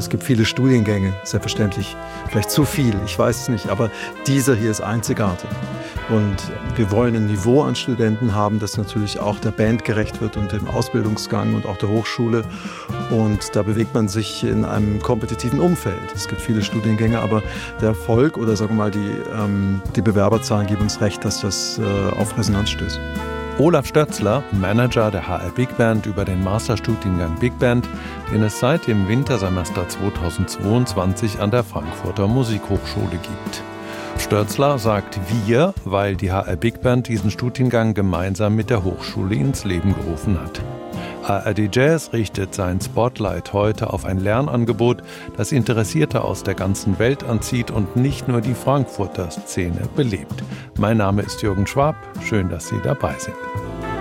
es gibt viele Studiengänge, selbstverständlich, vielleicht zu viel, ich weiß es nicht, aber dieser hier ist einzigartig. Und wir wollen ein Niveau an Studenten haben, das natürlich auch der Band gerecht wird und dem Ausbildungsgang und auch der Hochschule. Und da bewegt man sich in einem kompetitiven Umfeld. Es gibt viele Studiengänge, aber der Erfolg oder sagen wir mal die Bewerberzahlen geben uns recht, dass das auf Resonanz stößt. Olaf Stötzler, Manager der HR Big Band über den Masterstudiengang Big Band, den es seit dem Wintersemester 2022 an der Frankfurter Musikhochschule gibt. Stötzler sagt wir, weil die HR Big Band diesen Studiengang gemeinsam mit der Hochschule ins Leben gerufen hat. ARD Jazz richtet sein Spotlight heute auf ein Lernangebot, das Interessierte aus der ganzen Welt anzieht und nicht nur die Frankfurter Szene belebt. Mein Name ist Jürgen Schwab, schön, dass Sie dabei sind.